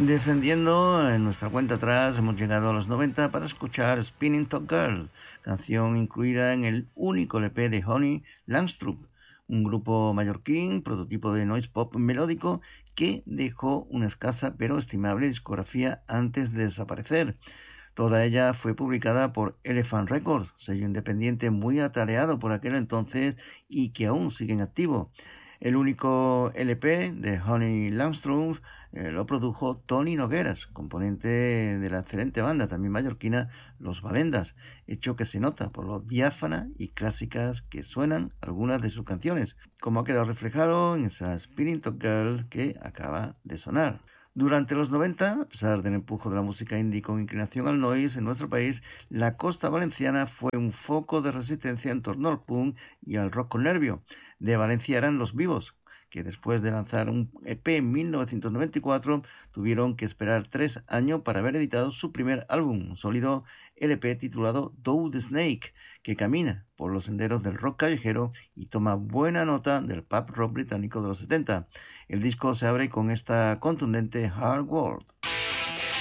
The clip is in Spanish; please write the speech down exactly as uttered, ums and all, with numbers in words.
Descendiendo en nuestra cuenta atrás, hemos llegado a los noventa para escuchar Spinning Top Girl, canción incluida en el único L P de Honey Langstrup, un grupo mallorquín, prototipo de noise pop melódico, que dejó una escasa pero estimable discografía antes de desaparecer. Toda ella fue publicada por Elephant Records, sello independiente muy atareado por aquel entonces y que aún sigue en activo. El único L P de Honey Langstrom eh, lo produjo Tony Nogueras, componente de la excelente banda también mallorquina Los Valendas, hecho que se nota por lo diáfana y clásicas que suenan algunas de sus canciones, como ha quedado reflejado en esa Spinning Top Girl que acaba de sonar. Durante los noventa, a pesar del empujo de la música indie con inclinación al noise en nuestro país, la costa valenciana fue un foco de resistencia en torno al punk y al rock con nervio. De Valencia eran Los Vivos, que después de lanzar un E P en mil novecientos noventa y cuatro tuvieron que esperar tres años para haber editado su primer álbum, un sólido L P titulado Do the Snake, que camina por los senderos del rock callejero y toma buena nota del pop rock británico de los setenta. El disco se abre con esta contundente Hard World.